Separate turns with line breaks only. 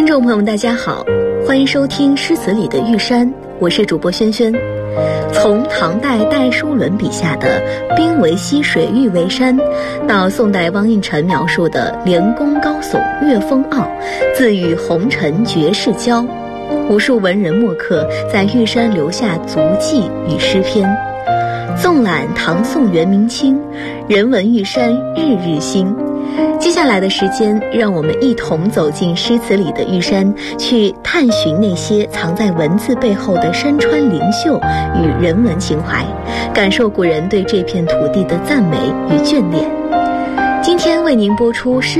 听众朋友们大家好，欢迎收听诗词里的玉山，我是主播轩轩。从唐代戴叔伦笔下的兵为溪水玉为山，到宋代汪应辰描述的连峰高耸岳风傲，自与红尘绝世交，无数文人墨客在玉山留下足迹与诗篇。纵览唐宋元明清，人文玉山日日新。接下来的时间，让我们一同走进诗词里的玉山，去探寻那些藏在文字背后的山川灵秀与人文情怀，感受古人对这片土地的赞美与眷恋。今天为您播出诗